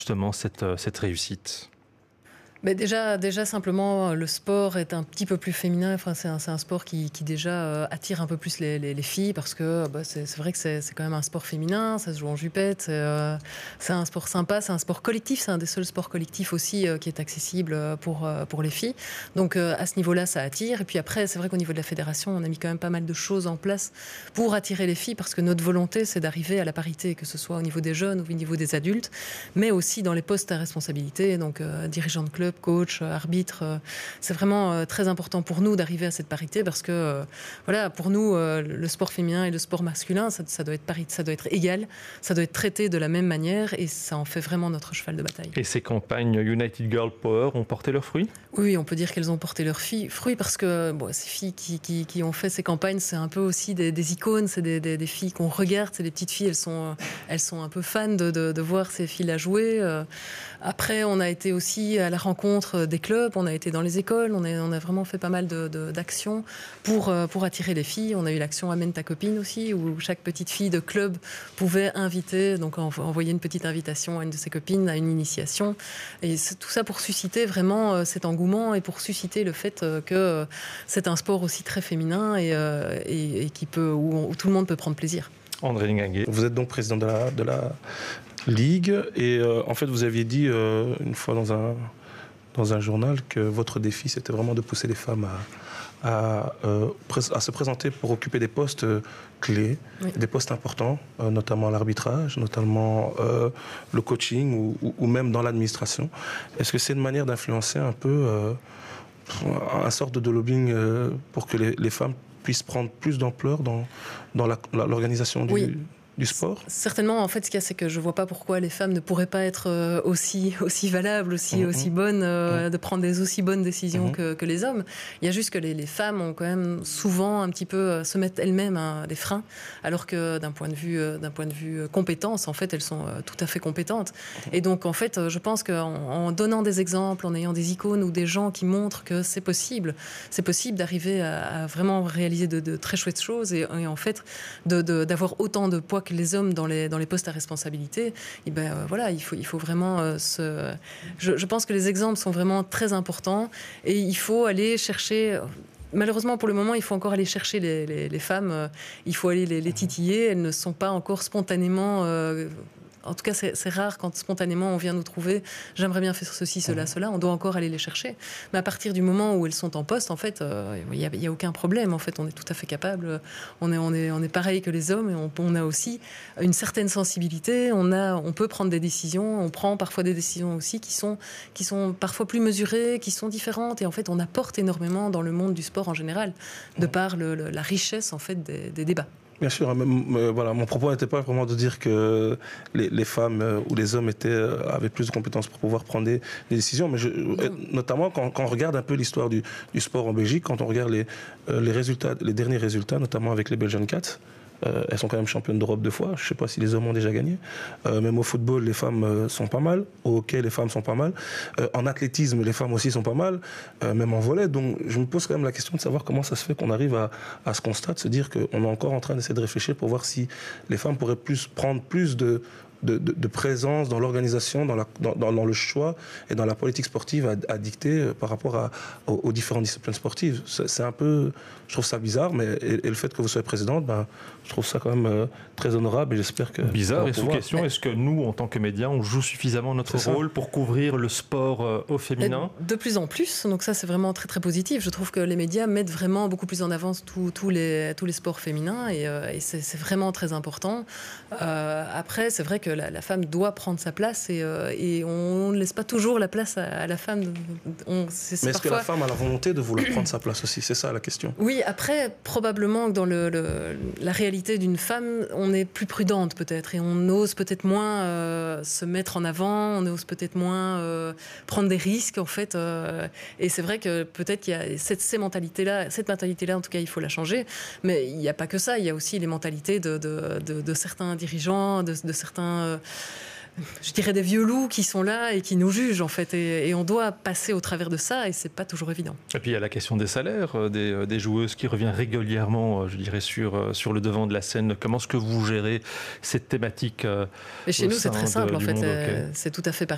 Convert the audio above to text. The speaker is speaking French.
justement cette réussite? Mais déjà simplement, le sport est un petit peu plus féminin. Enfin, c'est un sport qui déjà attire un peu plus les filles parce que c'est vrai que c'est quand même un sport féminin. Ça se joue en jupette. C'est un sport sympa. C'est un sport collectif. C'est un des seuls sports collectifs aussi qui est accessible pour les filles. Donc à ce niveau-là, ça attire. Et puis après, c'est vrai qu'au niveau de la fédération, on a mis quand même pas mal de choses en place pour attirer les filles parce que notre volonté, c'est d'arriver à la parité, que ce soit au niveau des jeunes ou au niveau des adultes, mais aussi dans les postes à responsabilité, donc dirigeants de club, coach, arbitre. C'est vraiment très important pour nous d'arriver à cette parité parce que voilà, pour nous, le sport féminin et le sport masculin, ça doit être égal, ça doit être traité de la même manière et ça en fait vraiment notre cheval de bataille. Et ces campagnes United Girl Power ont porté leurs fruits? Oui, on peut dire qu'elles ont porté leurs fruits parce que ces filles qui ont fait ces campagnes, c'est un peu aussi des icônes, c'est des filles qu'on regarde, c'est des petites filles, elles sont un peu fans de voir ces filles-là jouer. Après, on a été aussi à la rencontre des clubs, on a été dans les écoles, on a vraiment fait pas mal d'actions pour attirer les filles. On a eu l'action Amène ta copine aussi, où chaque petite fille de club pouvait inviter, donc envoyer une petite invitation à une de ses copines, à une initiation. Et tout ça pour susciter vraiment cet engouement et pour susciter le fait que c'est un sport aussi très féminin et où tout le monde peut prendre plaisir. André Linguinguet. Vous êtes donc président de la Ligue et en fait vous aviez dit une fois dans un journal que votre défi c'était vraiment de pousser les femmes à se présenter pour occuper des postes clés, oui, des postes importants, notamment l'arbitrage, notamment le coaching ou même dans l'administration. Est-ce que c'est une manière d'influencer un peu un sorte de lobbying pour que les femmes puissent prendre plus d'ampleur dans l'organisation du sport? Certainement, en fait, ce qu'il y a, c'est que je ne vois pas pourquoi les femmes ne pourraient pas être aussi valables, aussi bonnes, de prendre des aussi bonnes décisions que les hommes. Il y a juste que les femmes ont quand même souvent un petit peu se mettent elles-mêmes des freins, alors que d'un point de vue compétence, en fait, elles sont tout à fait compétentes. Et donc, en fait, je pense qu'en donnant des exemples, en ayant des icônes ou des gens qui montrent que c'est possible d'arriver à vraiment réaliser de très chouettes choses et en fait, d'avoir autant de poids que les hommes dans les postes à responsabilité, et voilà, il faut vraiment je pense que les exemples sont vraiment très importants et il faut aller chercher. Malheureusement, pour le moment, il faut encore aller chercher les femmes. Il faut aller les titiller. Elles ne sont pas encore spontanément. En tout cas, c'est rare quand spontanément on vient nous trouver. J'aimerais bien faire ceci, cela, cela. On doit encore aller les chercher. Mais à partir du moment où elles sont en poste, en fait, il y a aucun problème. En fait, on est tout à fait capable. On est pareil que les hommes. Et on a aussi une certaine sensibilité. On peut prendre des décisions. On prend parfois des décisions aussi qui sont parfois plus mesurées, qui sont différentes. Et en fait, on apporte énormément dans le monde du sport en général, de par la richesse en fait des débats. Bien sûr, voilà, mon propos n'était pas vraiment de dire que les femmes ou les hommes avaient plus de compétences pour pouvoir prendre des décisions, mais notamment quand on regarde un peu l'histoire du sport en Belgique, quand on regarde les derniers résultats, notamment avec les Belgian Cats, elles sont quand même championnes d'Europe 2 fois. Je ne sais pas si les hommes ont déjà gagné. Même au football, les femmes sont pas mal. Au hockey, les femmes sont pas mal. En athlétisme, les femmes aussi sont pas mal. Même en volley. Donc, je me pose quand même la question de savoir comment ça se fait qu'on arrive à ce constat, de se dire qu'on est encore en train d'essayer de réfléchir pour voir si les femmes pourraient prendre plus de présence dans l'organisation, dans le choix et dans la politique sportive à dicter par rapport aux différentes disciplines sportives. C'est un peu, je trouve ça bizarre, mais et le fait que vous soyez présidente, je trouve ça quand même très honorable et j'espère que... Bizarre, et souvent, question, est-ce que nous, en tant que médias, on joue suffisamment notre rôle pour couvrir le sport au féminin? De plus en plus, donc ça c'est vraiment très très positif. Je trouve que les médias mettent vraiment beaucoup plus en avant tous les sports féminins et c'est vraiment très important. Après, c'est vrai que la femme doit prendre sa place et on ne laisse pas toujours la place à la femme. Mais est-ce que la femme a la volonté de vouloir prendre sa place aussi? C'est ça la question. Oui, après, probablement que dans la réalité d'une femme, on est plus prudente peut-être et on ose peut-être moins se mettre en avant, on ose peut-être moins prendre des risques en fait. Et c'est vrai que peut-être qu'il y a cette mentalité-là, en tout cas, il faut la changer. Mais il n'y a pas que ça, il y a aussi les mentalités de certains dirigeants, de certains... je dirais des vieux loups qui sont là et qui nous jugent en fait et on doit passer au travers de ça et c'est pas toujours évident. Et puis il y a la question des salaires des joueuses qui revient régulièrement, je dirais sur le devant de la scène. Comment est-ce que vous gérez cette thématique? Et chez nous c'est très simple en fait, c'est tout à fait pareil.